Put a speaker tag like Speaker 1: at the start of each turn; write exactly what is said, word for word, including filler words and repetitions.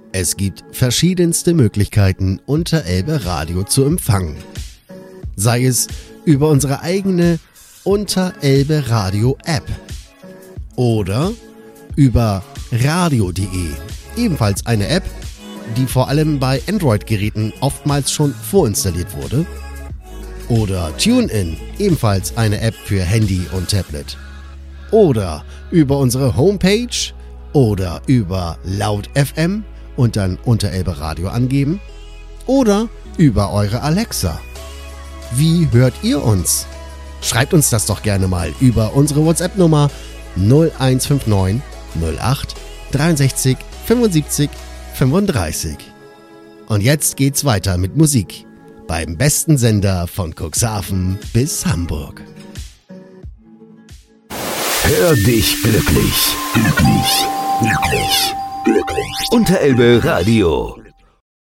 Speaker 1: Es gibt verschiedenste Möglichkeiten, Unterelbe Radio zu empfangen. Sei es über unsere eigene Unterelbe Radio App oder über radio punkt de, ebenfalls eine App, die vor allem bei Android-Geräten oftmals schon vorinstalliert wurde. Oder TuneIn, ebenfalls eine App für Handy und Tablet. Oder über unsere Homepage oder über Laut F M und dann Unterelbe Radio angeben. Oder über eure Alexa. Wie hört ihr uns? Schreibt uns das doch gerne mal über unsere WhatsApp-Nummer null eins fünf neun null acht dreiundsechzig fünfundsiebzig fünfunddreißig. Und jetzt geht's weiter mit Musik beim besten Sender von Cuxhaven bis Hamburg.
Speaker 2: Hör dich glücklich. Glücklich. Glücklich. Glücklich. Unterelbe Radio.